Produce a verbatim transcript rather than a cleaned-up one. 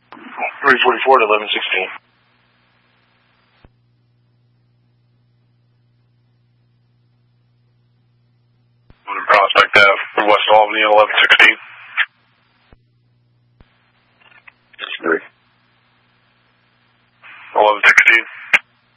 three forty-four to eleven sixteen. Prospect Ave from West Albany at eleven sixteen. Three.